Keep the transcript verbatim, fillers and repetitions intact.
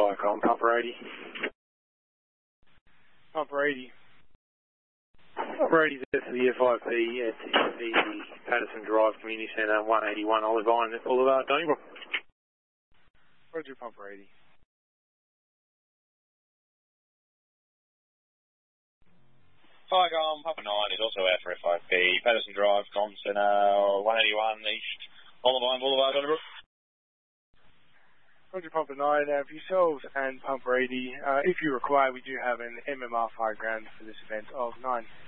Icon, Pumper eighty. Pumper eighty. Pumper eighty is the F I P at the Patterson Drive Community Centre, one eighty-one Olivine Boulevard, Donnybrook. Roger, Pumper eighty. Icon, Pumper nine is also out for F I P, Patterson Drive, Com Centre, one eighty-one East Olivine Boulevard, Donnybrook. Roger, Pumper nine, uh, for yourselves and Pumper eighty, uh, if you require, we do have an M M R fire ground for this event of nine.